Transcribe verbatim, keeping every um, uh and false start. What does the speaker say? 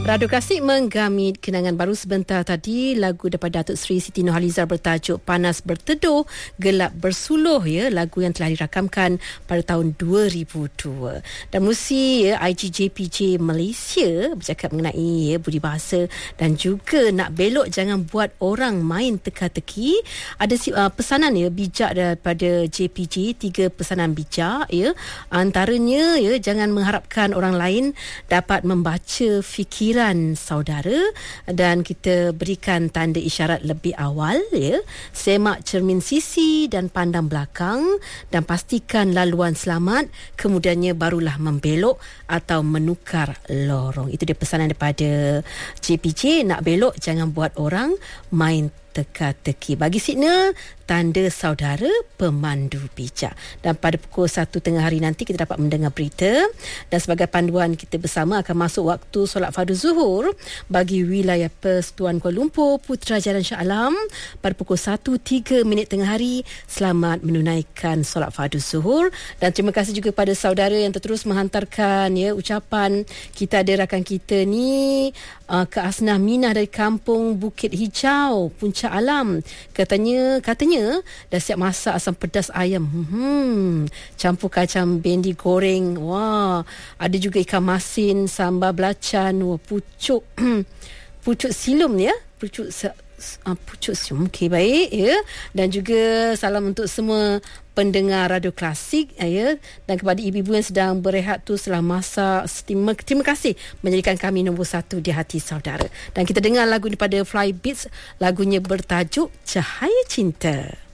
Radio Klasik menggamit kenangan baru sebentar tadi, lagu daripada Datuk Seri Siti Nurhalizah bertajuk Panas Berteduh Gelap Bersuluh, ya, lagu yang telah dirakamkan pada tahun dua ribu dua. Dan menerusi ya, I G J P J Malaysia bercakap mengenai ya, budi bahasa dan juga nak belok jangan buat orang main teka-teki. Ada uh, pesanan ya bijak daripada J P J, tiga pesanan bijak ya. Antaranya ya, jangan mengharapkan orang lain dapat membaca fikiran saudara, dan kita berikan tanda isyarat lebih awal ya. Semak cermin sisi dan pandang belakang dan pastikan laluan selamat, kemudiannya barulah membelok atau menukar lorong. Itu dia pesanan daripada J P J, nak belok jangan buat orang main teka-teki. Bagi signal tanda saudara pemandu bijak. Dan pada pukul satu tengah hari nanti kita dapat mendengar berita, dan sebagai panduan kita bersama akan masuk waktu solat fardu zuhur bagi wilayah Persekutuan Kuala Lumpur, Putrajaya Shah Alam pada pukul satu tiga minit tengah hari. Selamat menunaikan solat fardu zuhur, dan terima kasih juga pada saudara yang terus menghantarkan ya ucapan. Kita ada rakan kita ni uh, ke Asnah Minah dari kampung Bukit Hijau, Puncak Alam. Katanya katanya dah siap masak asam pedas ayam. Hmm, campur kacang bendi goreng. Wah, ada juga ikan masin, sambal belacan, wah, pucuk pucuk silum ya. Pucuk uh, pucuk silum. Okey, baik ya. Dan juga salam untuk semua pendengar Radio Klasik ya, dan kepada ibu-ibu yang sedang berehat tu setelah masak. Terima, terima kasih menjadikan kami nombor satu di hati saudara. Dan kita dengar lagu daripada Fly Beats, lagunya bertajuk Cahaya Cinta.